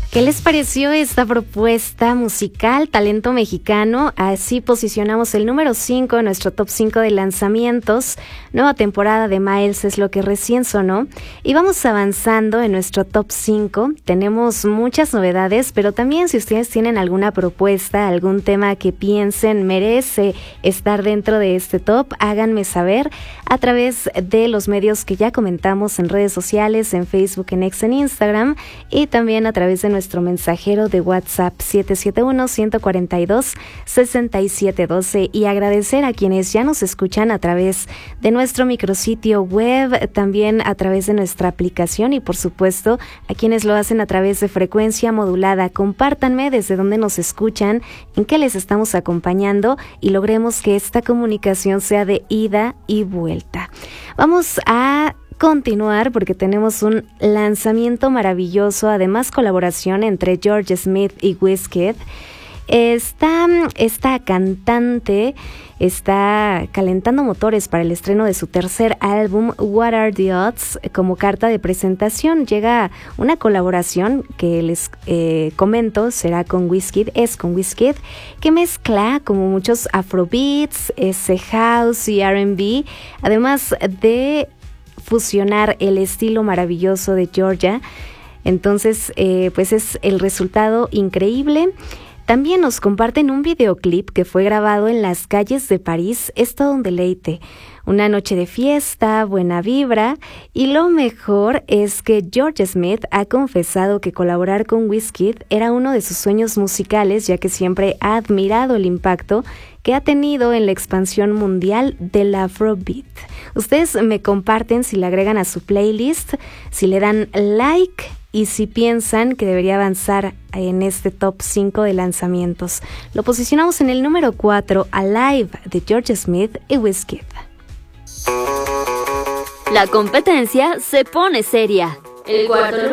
¿Qué les pareció esta propuesta musical, talento mexicano? Así posicionamos el número 5 en nuestro top 5 de lanzamientos. Nueva temporada de Miles es lo que recién sonó. Y vamos avanzando en nuestro top 5. Tenemos muchas novedades, pero también si ustedes tienen alguna propuesta, algún tema que piensen merece estar dentro de este top, háganme saber a través de los medios que ya comentamos en redes sociales, en Facebook, en X, en Instagram y también a través de nuestro mensajero de WhatsApp 771-142-6712 y agradecer a quienes ya nos escuchan a través de nuestro micrositio web, también a través de nuestra aplicación y por supuesto a quienes lo hacen a través de frecuencia modulada. Compártanme desde dónde nos escuchan, en qué les estamos acompañando y logremos que esta comunicación sea de ida y vuelta. Vamos a continuar porque tenemos un lanzamiento maravilloso, además colaboración entre George Smith y Wizkid. Esta cantante está calentando motores para el estreno de su tercer álbum, What Are the Odds? Como carta de presentación llega una colaboración que les comento, será con Wizkid, que mezcla como muchos afrobeats, ese house y R&B, además de fusionar el estilo maravilloso de Georgia. Entonces, pues es el resultado increíble. También nos comparten un videoclip que fue grabado en las calles de París. Es todo un deleite. Una noche de fiesta, buena vibra, y lo mejor es que George Smith ha confesado que colaborar con Wizkid era uno de sus sueños musicales, ya que siempre ha admirado el impacto que ha tenido en la expansión mundial del Afrobeat. Ustedes me comparten si le agregan a su playlist, si le dan like y si piensan que debería avanzar en este top 5 de lanzamientos. Lo posicionamos en el número 4, Alive, de George Smith y Wizkid. La competencia se pone seria. El cuarto